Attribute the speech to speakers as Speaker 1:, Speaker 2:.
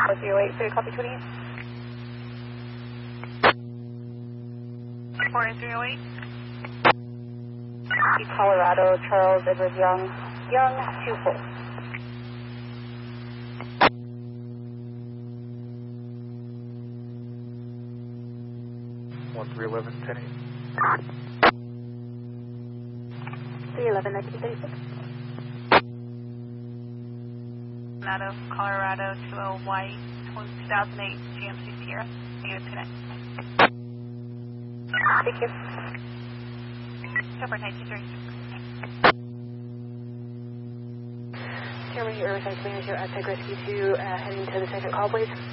Speaker 1: 408, so copy 28.
Speaker 2: 4308.
Speaker 1: Colorado, Charles Edward Young, Young 24.
Speaker 3: 1311, 10-8.
Speaker 1: 311, 1936.
Speaker 2: Colorado, 20 White, 2008 GMC Sierra. Units connect.
Speaker 1: Thank you.
Speaker 2: Super 1936.
Speaker 1: Jeremy, Riverside Manager, Aztec Rescue 2, heading to the second call, please.